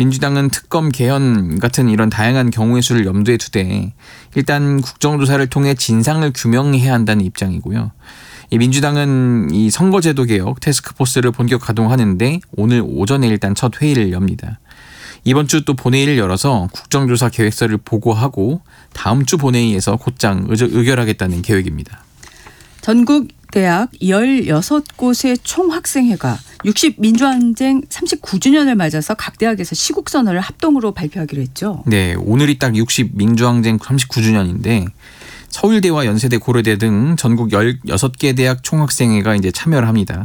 민주당은 특검 개헌 같은 이런 다양한 경우의 수를 염두에 두되 일단 국정조사를 통해 진상을 규명해야 한다는 입장이고요. 이 민주당은 이 선거제도 개혁 태스크포스를 본격 가동하는데 오늘 오전에 일단 첫 회의를 엽니다. 이번 주 또 본회의를 열어서 국정조사 계획서를 보고하고 다음 주 본회의에서 곧장 의결하겠다는 계획입니다. 전국 대학 16곳의 총학생회가 60민주항쟁 39주년을 맞아서 각 대학에서 시국선언을 합동으로 발표하기로 했죠. 네, 오늘이 딱 60민주항쟁 39주년인데 서울대와 연세대, 고려대 등 전국 16개 대학 총학생회가 이제 참여를 합니다.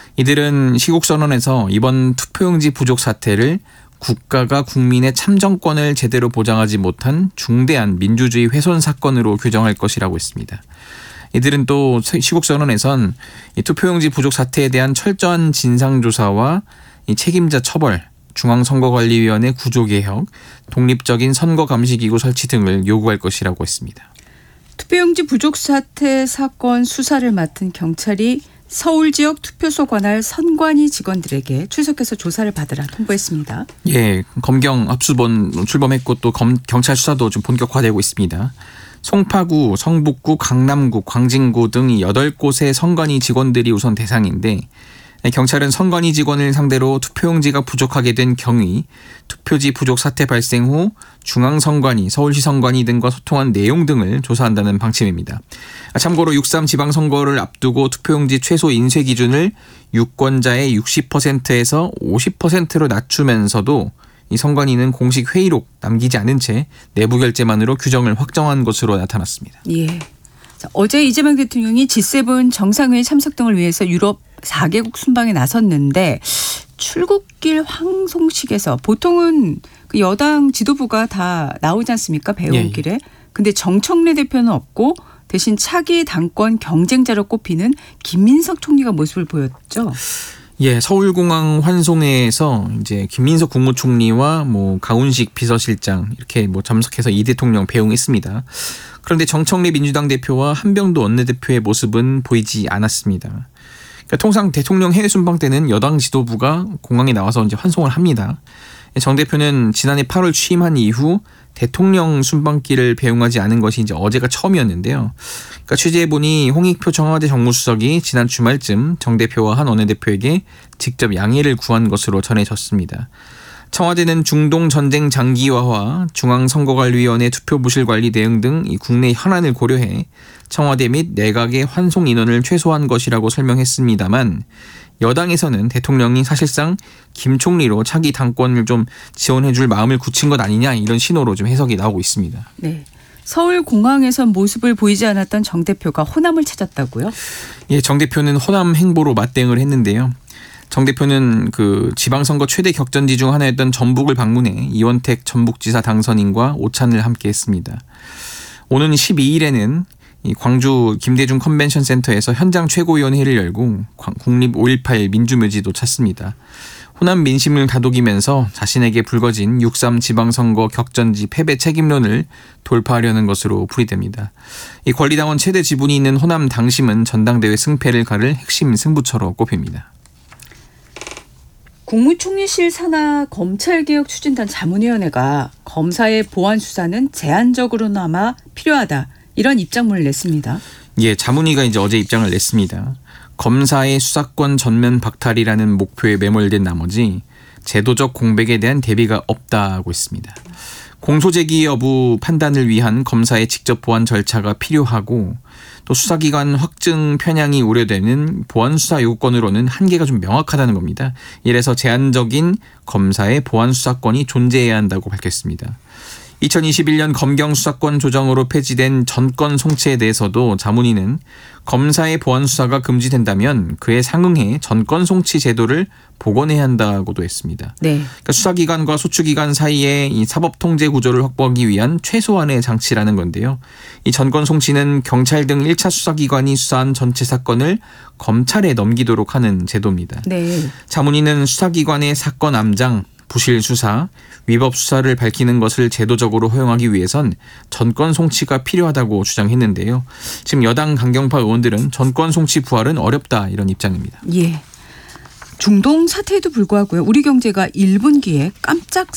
이들은 시국선언에서 이번 투표용지 부족 사태를 국가가 국민의 참정권을 제대로 보장하지 못한 중대한 민주주의 훼손 사건으로 규정할 것이라고 했습니다. 이들은 또 시국선언에선 이 투표용지 부족 사태에 대한 철저한 진상조사와 이 책임자 처벌, 중앙선거관리위원회 구조개혁, 독립적인 선거감시기구 설치 등을 요구할 것이라고 했습니다. 투표용지 부족 사태 사건 수사를 맡은 경찰이 서울 지역 투표소 관할 선관위 직원들에게 출석해서 조사를 받으라 통보했습니다. 예, 검경 압수본 출범했고 또 경찰 수사도 좀 본격화되고 있습니다. 송파구, 성북구, 강남구, 광진구 등 8곳의 선관위 직원들이 우선 대상인데 경찰은 선관위 직원을 상대로 투표용지가 부족하게 된 경위, 투표지 부족 사태 발생 후 중앙선관위, 서울시 선관위 등과 소통한 내용 등을 조사한다는 방침입니다. 참고로 6.3 지방선거를 앞두고 투표용지 최소 인쇄 기준을 유권자의 60%에서 50%로 낮추면서도 이 선관위는 공식 회의록 남기지 않은 채 내부 결재만으로 규정을 확정한 것으로 나타났습니다. 예. 자, 어제 이재명 대통령이 G7 정상회의 참석 등을 위해서 유럽 4개국 순방에 나섰는데 출국길 황송식에서 보통은 그 여당 지도부가 다 나오지 않습니까? 배웅길에. 예. 근데 정청래 대표는 없고 대신 차기 당권 경쟁자로 꼽히는 김민석 총리가 모습을 보였죠. 예, 서울공항 환송회에서 이제 김민석 국무총리와 가운식 비서실장 이렇게 참석해서 이 대통령 배웅했습니다. 그런데 정청래 민주당 대표와 한병도 원내대표의 모습은 보이지 않았습니다. 그러니까 통상 대통령 해외 순방 때는 여당 지도부가 공항에 나와서 이제 환송을 합니다. 정 대표는 지난해 8월 취임한 이후 대통령 순방길을 배웅하지 않은 것이 이제 어제가 처음이었는데요. 그러니까 취재해보니 홍익표 청와대 정무수석이 지난 주말쯤 정 대표와 한 원내대표에게 직접 양해를 구한 것으로 전해졌습니다. 청와대는 중동 전쟁 장기화와 중앙선거관리위원회 투표부실 관리 대응 등 이 국내 현안을 고려해 청와대 및 내각의 환송 인원을 최소화한 것이라고 설명했습니다만 여당에서는 대통령이 사실상 김 총리로 차기 당권을 좀 지원해 줄 마음을 굳힌 것 아니냐 이런 신호로 좀 해석이 나오고 있습니다. 네. 서울 공항에선 모습을 보이지 않았던 정 대표가 호남을 찾았다고요? 예, 정 대표는 호남 행보로 맞대응을 했는데요. 정 대표는 그 지방선거 최대 격전지 중 하나였던 전북을 방문해 이원택 전북지사 당선인과 오찬을 함께 했습니다. 오는 12일에는 이 광주 김대중 컨벤션 센터에서 현장 최고위원회를 열고 국립 5.18 민주묘지도 찾습니다. 호남 민심을 다독이면서 자신에게 불거진 6.3 지방선거 격전지 패배 책임론을 돌파하려는 것으로 풀이됩니다. 이 권리당원 최대 지분이 있는 호남 당심은 전당대회 승패를 가를 핵심 승부처로 꼽힙니다. 국무총리실 산하 검찰개혁 추진단 자문위원회가 검사의 보안 수사는 제한적으로나마 필요하다. 이런 입장문을 냈습니다. 예, 자문위가 이제 어제 입장을 냈습니다. 검사의 수사권 전면 박탈이라는 목표에 매몰된 나머지 제도적 공백에 대한 대비가 없다고 했습니다. 공소 제기 여부 판단을 위한 검사의 직접 보안 절차가 필요하고 또 수사기관 확증 편향이 우려되는 보안 수사 요구권으로는 한계가 좀 명확하다는 겁니다. 이래서 제한적인 검사의 보안 수사권이 존재해야 한다고 밝혔습니다. 2021년 검경 수사권 조정으로 폐지된 전권 송치에 대해서도 자문위는 검사의 보안 수사가 금지된다면 그에 상응해 전권 송치 제도를 복원해야 한다고도 했습니다. 네. 그러니까 수사기관과 소추기관 사이에 이 사법 통제 구조를 확보하기 위한 최소한의 장치라는 건데요. 이 전권 송치는 경찰 등 1차 수사기관이 수사한 전체 사건을 검찰에 넘기도록 하는 제도입니다. 네. 자문위는 수사기관의 사건 암장, 부실 수사, 위법 수사를 밝히는 것을 제도적으로 허용하기 위해선 전권 송치가 필요하다고 주장했는데요. 지금 여당 강경파 의원들은 전권 송치 부활은 어렵다 이런 입장입니다. 예. 중동 사태에도 불구하고요. 우리 경제가 1분기에 깜짝